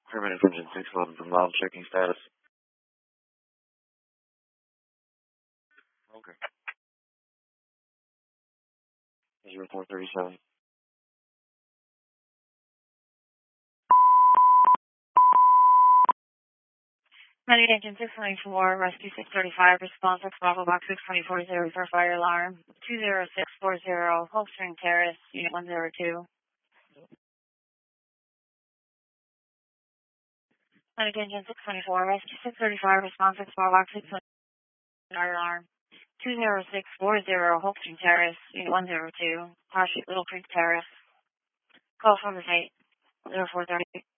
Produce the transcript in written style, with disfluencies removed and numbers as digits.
Permanent engine 611 from Mom, checking status. Okay. 0437. Medic Engine 624, Rescue 635, response at Bravo Box 624 for fire alarm 20640, Holstring Terrace, Unit 102. Medic Engine 624, Rescue 635, response at Bravo Box 624 fire alarm 20640, Holstring Terrace, Unit 102, Little Creek Terrace. Call from the site 0430.